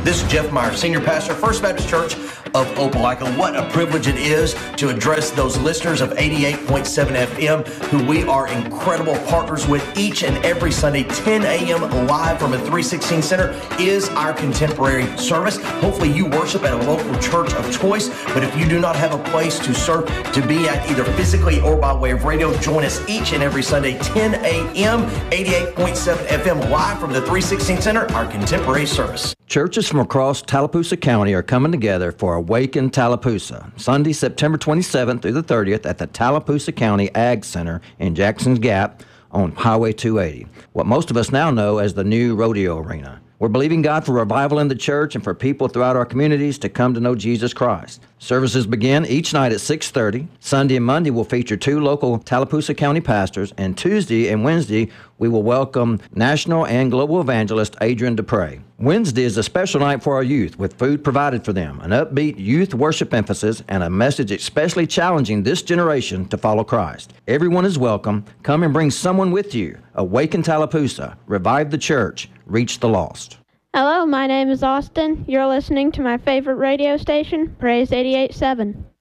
This is Jeff Meyer, Senior Pastor, First Baptist Church of Opelika. What a privilege it is to address those listeners of 88.7 FM who we are incredible partners with each and every Sunday, 10 a.m. live from the 316 Center is our contemporary service. Hopefully you worship at a local church of choice, but if you do not have a place to serve, to be at either physically or by way of radio, join us each and every Sunday, 10 a.m., 88.7 FM live from the 316 Center, our contemporary service. Churches from across Tallapoosa County are coming together for Awaken Tallapoosa, Sunday, September 27th through the 30th at the Tallapoosa County Ag Center in Jackson's Gap on Highway 280, what most of us now know as the new rodeo arena. We're believing God for revival in the church and for people throughout our communities to come to know Jesus Christ. Services begin each night at 6:30. Sunday and Monday will feature 2 local Tallapoosa County pastors, and Tuesday and Wednesday we will welcome national and global evangelist Adrian Dupre. Wednesday is a special night for our youth with food provided for them, an upbeat youth worship emphasis, and a message especially challenging this generation to follow Christ. Everyone is welcome. Come and bring someone with you. Awaken Tallapoosa. Revive the church. Reach the lost. Hello, my name is Austin. You're listening to my favorite radio station, Praise 88.7.